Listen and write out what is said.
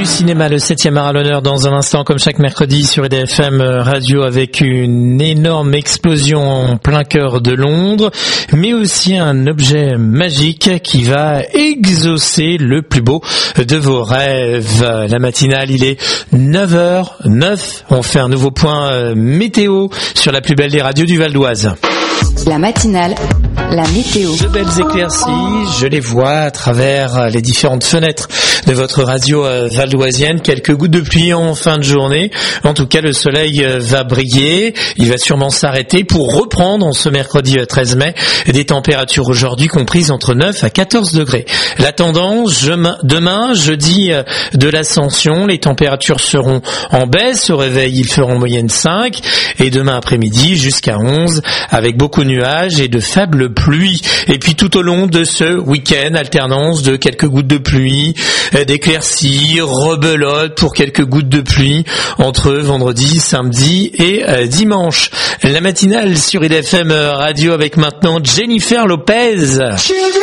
du cinéma, le 7e art à l'honneur dans un instant, comme chaque mercredi sur EDFM Radio, avec une énorme explosion en plein cœur de Londres, mais aussi un objet magique qui va exaucer le plus beau de vos rêves. La matinale, il est 9h09. On fait un nouveau point météo sur la plus belle des radios du Val d'Oise. La matinale, la météo. De belles éclaircies, je les vois à travers les différentes fenêtres de votre radio valdoisienne. Quelques gouttes de pluie en fin de journée. En tout cas, le soleil va briller. Il va sûrement s'arrêter pour reprendre en ce mercredi 13 mai des températures aujourd'hui comprises entre 9 à 14 degrés. La tendance, demain, jeudi de l'Ascension, les températures seront en baisse. Au réveil, il fera en moyenne 5. Et demain après-midi, jusqu'à 11, avec beaucoup de nuages et de faibles pluies. Et puis tout au long de ce week-end, alternance de quelques gouttes de pluie, d'éclaircies, rebelote pour quelques gouttes de pluie entre vendredi, samedi et dimanche. La matinale sur EDFM Radio avec maintenant Jennifer Lopez.